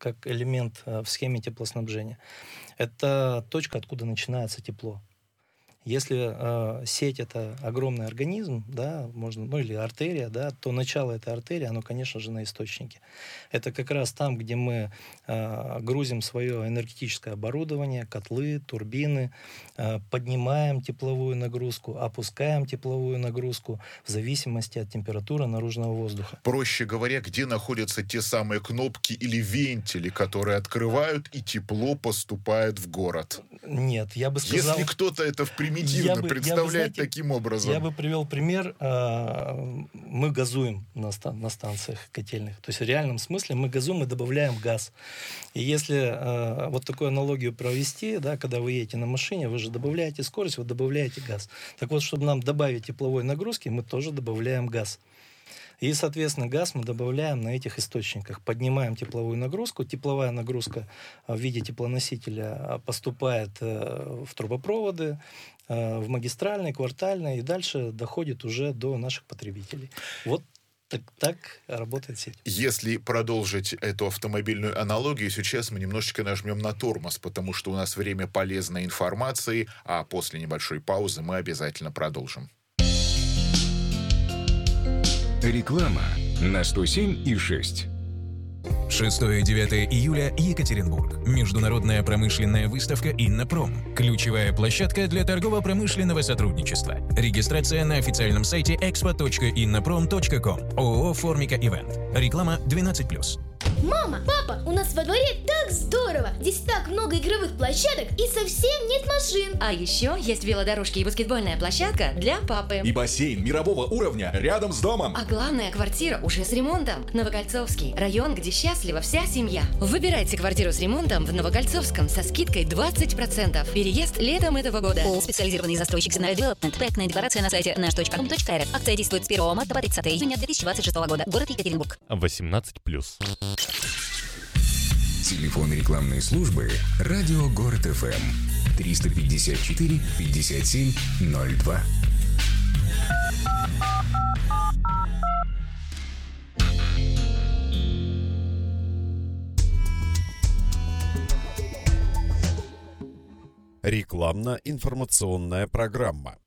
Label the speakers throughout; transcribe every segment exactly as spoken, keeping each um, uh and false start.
Speaker 1: как элемент в схеме теплоснабжения. Это точка, откуда начинается тепло. Если э, сеть — это огромный организм, да, можно, ну или артерия, да, то начало этой артерии, оно, конечно же, на источнике. Это как раз там, где мы э, грузим свое энергетическое оборудование, котлы, турбины, э, поднимаем тепловую нагрузку, опускаем тепловую нагрузку в зависимости от температуры наружного воздуха.
Speaker 2: Проще говоря, где находятся те самые кнопки или вентили, которые открывают, и тепло поступает в город?
Speaker 1: Нет, я бы сказал...
Speaker 2: Если кто-то это в примитивно
Speaker 1: бы,
Speaker 2: представляет
Speaker 1: бы, знаете,
Speaker 2: таким образом.
Speaker 1: Я бы привел пример. Мы газуем на, стан- на станциях котельных. То есть в реальном смысле мы газуем и добавляем газ. И если вот такую аналогию провести, да, когда вы едете на машине, вы же добавляете скорость, вы добавляете газ. Так вот, чтобы нам добавить тепловой нагрузки, мы тоже добавляем газ. И, соответственно, газ мы добавляем на этих источниках. Поднимаем тепловую нагрузку. Тепловая нагрузка в виде теплоносителя поступает в трубопроводы, в магистральные, квартальные, и дальше доходит уже до наших потребителей. Вот так, так работает сеть.
Speaker 2: Если продолжить эту автомобильную аналогию, сейчас мы немножечко нажмем на тормоз, потому что у нас время полезной информации, а после небольшой паузы мы обязательно продолжим.
Speaker 3: Реклама на сто семь и шесть.
Speaker 4: шестого-девятого июля, Екатеринбург. Международная промышленная выставка «Иннопром». Ключевая площадка для торгово-промышленного сотрудничества. Регистрация на официальном сайте экспо точка иннопром точка ком. ООО «Формика Ивент». Реклама двенадцать плюс.
Speaker 5: Мама, папа, у нас во дворе так здорово! Здесь так много игровых площадок и совсем нет машин.
Speaker 6: А еще есть велодорожки и баскетбольная площадка для папы.
Speaker 7: И бассейн мирового уровня рядом с домом.
Speaker 6: А главное, квартира уже с ремонтом. Новокольцовский. Район, где счастлива вся семья. Выбирайте квартиру с ремонтом в Новокольцовском со скидкой двадцать процентов. Переезд летом этого года.
Speaker 8: ООО «Специализированный застройщик Синара Девелопмент». Проектная декларация на сайте наш точка ком точка эр эф. Акция действует с первого марта по тридцатое июня две тысячи двадцать шестого года. Город Екатеринбург.
Speaker 9: восемнадцать плюс.
Speaker 3: Телефон рекламной службы «Радио Город эф эм» триста пятьдесят четыре пятьдесят семь ноль два.
Speaker 9: Рекламно-информационная программа.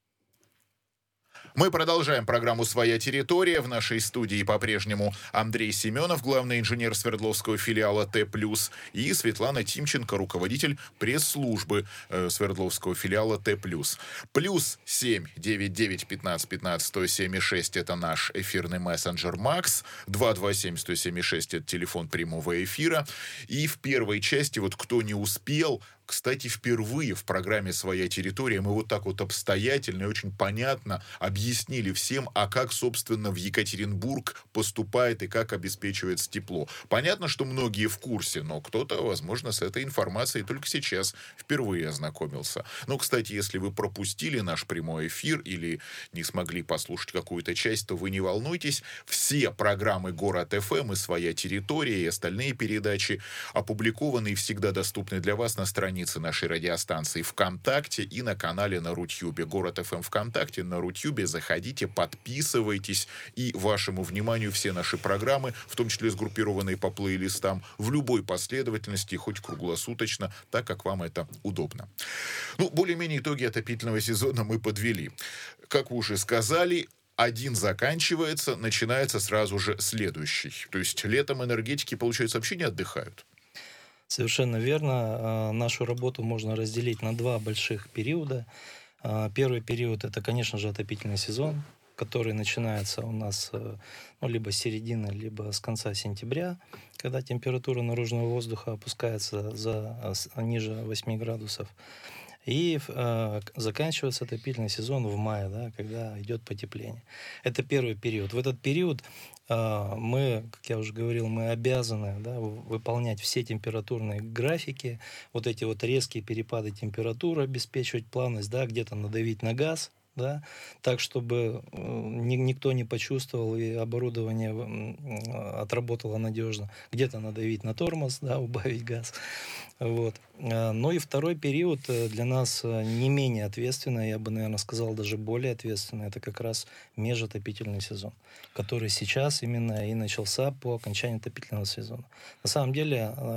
Speaker 2: Мы продолжаем программу «Своя территория». В нашей студии по-прежнему Андрей Семенов, главный инженер Свердловского филиала Т+, и Светлана Тимченко, руководитель пресс-службы э, Свердловского филиала Т+. Плюс семь девять девять пятнадцать пятнадцать сто семь и шесть — это наш эфирный мессенджер Макс. два два семь сто семь и шесть — это телефон прямого эфира. И в первой части, вот кто не успел, кстати, впервые в программе «Своя территория» мы вот так вот обстоятельно и очень понятно объяснили всем, а как, собственно, в Екатеринбург поступает и как обеспечивается тепло. Понятно, что многие в курсе, но кто-то, возможно, с этой информацией только сейчас впервые ознакомился. Но, кстати, если вы пропустили наш прямой эфир или не смогли послушать какую-то часть, то вы не волнуйтесь. Все программы «Город эф эм» и «Своя территория» и остальные передачи опубликованы и всегда доступны для вас на странице нашей радиостанции ВКонтакте и на канале на Рутюбе. Город эф эм ВКонтакте, на Рутюбе. Заходите, подписывайтесь. И вашему вниманию все наши программы, в том числе сгруппированные по плейлистам, в любой последовательности, хоть круглосуточно, так как вам это удобно. Ну, более-менее итоги отопительного сезона мы подвели. Как вы уже сказали, один заканчивается, начинается сразу же следующий. То есть летом энергетики, получается, вообще не отдыхают.
Speaker 1: Совершенно верно. Нашу работу можно разделить на два больших периода. Первый период — это, конечно же, отопительный сезон, который начинается у нас ну, либо с середины, либо с конца сентября, когда температура наружного воздуха опускается за, ниже восьми градусов. И э, заканчивается отопительный сезон в мае, да, когда идет потепление. Это первый период. В этот период э, мы, как я уже говорил, мы обязаны, да, выполнять все температурные графики, вот эти вот резкие перепады температуры, обеспечивать плавность, да, где-то надавить на газ, да, так, чтобы э, ни, никто не почувствовал и оборудование э, отработало надежно. Где-то надавить на тормоз, да, убавить газ. Вот. Ну и второй период для нас не менее ответственный, я бы, наверное, сказал, даже более ответственный, это как раз межотопительный сезон, который сейчас именно и начался по окончании отопительного сезона. На самом деле